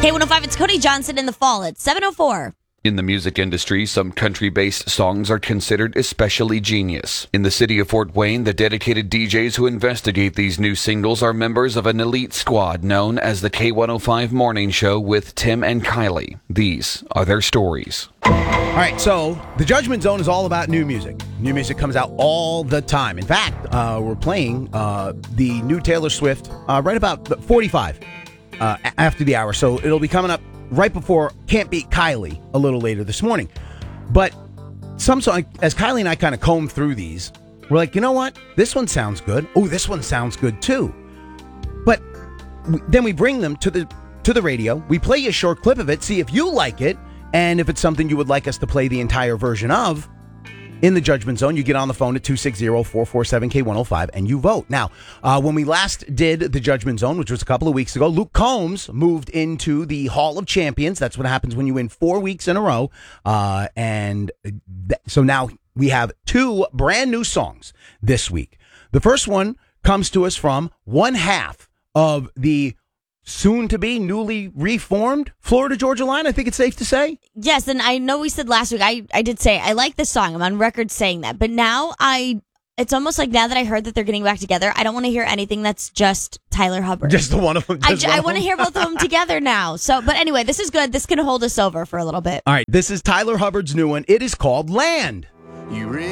K105, it's Cody Johnson in the fall at 7:04. In the music industry, some country-based songs are considered especially genius. In the city of Fort Wayne, the dedicated DJs who investigate these new singles are members of an elite squad known as the K105 Morning Show with Tim and Kylie. These are their stories. All right, so the Judgment Zone is all about new music. New music comes out all the time. In fact, we're playing the new Taylor Swift right about 45 after the hour. So it'll be coming up right before Can't Beat Kylie a little later this morning. But some song, as Kylie and I kind of comb through these, we're like, you know what? This one sounds good. Oh, this one sounds good too. But then we bring them to the radio. We play you a short clip of it, see if you like it, and if it's something you would like us to play the entire version of. In the Judgment Zone, you get on the phone at 260-447-K105 and you vote. Now, when we last did the Judgment Zone, which was a couple of weeks ago, Luke Combs moved into the Hall of Champions. That's what happens when you win 4 weeks in a row. So now we have 2 brand new songs this week. The first one comes to us from one half of the soon-to-be newly reformed Florida Georgia Line, I think it's safe to say. Yes, and I know we said last week, I did say, I like this song. I'm on record saying that. But now it's almost like now that I heard that they're getting back together, I don't want to hear anything that's just Tyler Hubbard. Just the one of them. I want to hear both of them together now. So, but anyway, this is good. This can hold us over for a little bit. All right, this is Tyler Hubbard's new one. It is called Land. You